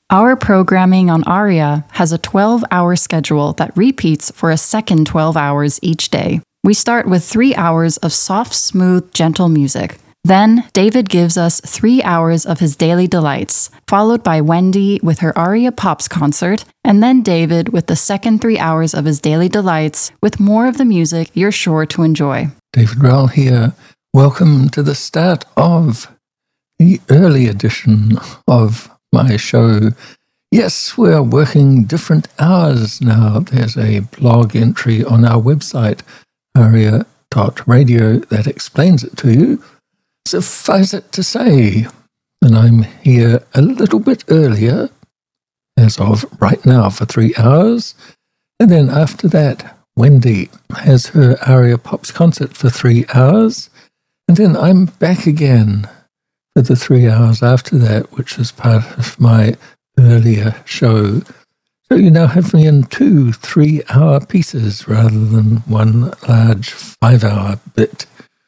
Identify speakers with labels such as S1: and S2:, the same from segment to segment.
S1: Our programming on ARIA has a 12-hour schedule that repeats for a second 12 hours each day. We start with 3 hours of soft, smooth, gentle music. Then, David gives us 3 hours of his daily delights, followed by Wendy with her Aria Pops concert, and then David with the second 3 hours of his daily delights, with more of the music you're sure to enjoy.
S2: David Rowell here. Welcome to the start of the early edition of my show. Yes, we're working different hours now. There's a blog entry on our website, aria.radio, that explains it to you. Suffice it to say that I'm here a little bit earlier, as of right now, for 3 hours. And then after that, Wendy has her Aria Pops concert for 3 hours. And then I'm back again for the 3 hours after that, which is part of my earlier show. So you now have me in 2 3-hour pieces rather than one large 5-hour bit.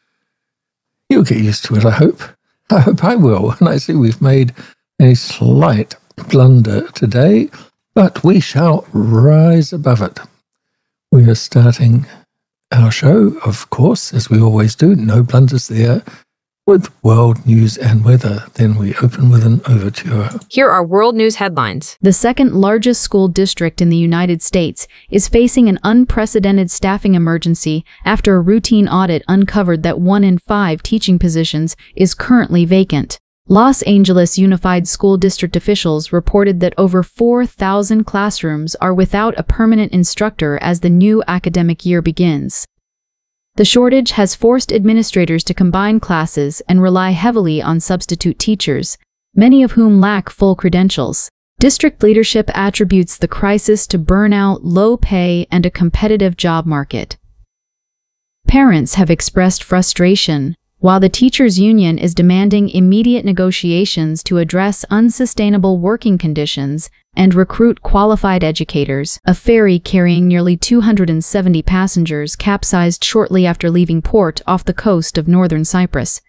S2: You'll get used to it, I hope. I hope I will. And I see we've made a slight blunder today, but we shall rise above it. We are starting our show, of course, as we always do, no blunders there, with world news and weather. Then we open with an overture.
S3: Here are world news headlines.
S4: The second largest school district in the United States is facing an unprecedented staffing emergency after a routine audit uncovered that 1 in 5 teaching positions is currently vacant. Los Angeles Unified School District officials reported that over 4,000 classrooms are without a permanent instructor as the new academic year begins. The shortage has forced administrators to combine classes and rely heavily on substitute teachers, many of whom lack full credentials. District leadership attributes the crisis to burnout, low pay, and a competitive job market. Parents have expressed frustration, while the teachers' union is demanding immediate negotiations to address unsustainable working conditions and recruit qualified educators. A ferry carrying nearly 270 passengers capsized shortly after leaving port off the coast of northern Cyprus.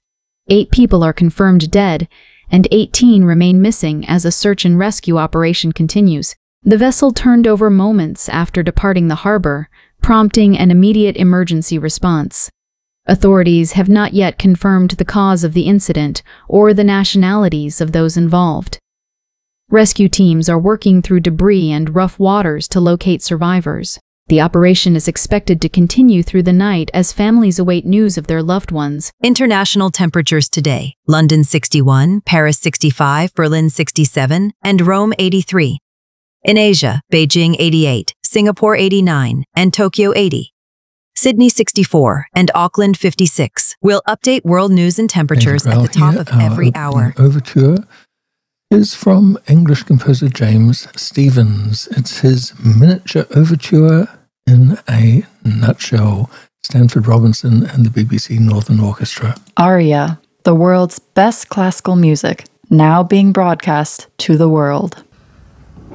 S4: 8 people are confirmed dead, and 18 remain missing as a search and rescue operation continues. The vessel turned over moments after departing the harbor, prompting an immediate emergency response. Authorities have not yet confirmed the cause of the incident or the nationalities of those involved. Rescue teams are working through debris and rough waters to locate survivors. The operation is expected to continue through the night as families await news of their loved ones.
S5: International temperatures today: London 61, Paris 65, Berlin 67, and Rome 83. In Asia, Beijing 88, Singapore 89, and Tokyo 80. Sydney 64 and Auckland 56. We'll update world news and temperatures at the top of every hour.
S2: Overture is from English composer James Stephens. It's his miniature overture in a nutshell. Stanford Robinson and the BBC Northern Orchestra.
S1: ARIA, the world's best classical music, now being broadcast to the world.